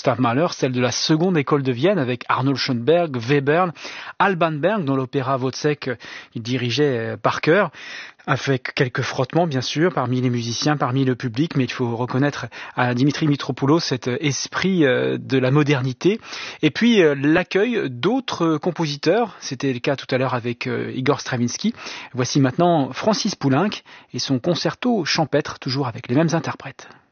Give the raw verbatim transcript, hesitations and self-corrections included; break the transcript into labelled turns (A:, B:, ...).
A: Gustav Mahler, celle de la seconde école de Vienne avec Arnold Schoenberg, Webern, Alban Berg dans l'opéra Wozzeck qu'il dirigeait par cœur, avec quelques frottements bien sûr parmi les musiciens, parmi le public, mais il faut reconnaître à Dimitri Mitropoulos cet esprit de la modernité. Et puis l'accueil d'autres compositeurs, c'était le cas tout à l'heure avec Igor Stravinsky. Voici maintenant Francis Poulenc et son concerto champêtre, toujours avec les mêmes interprètes.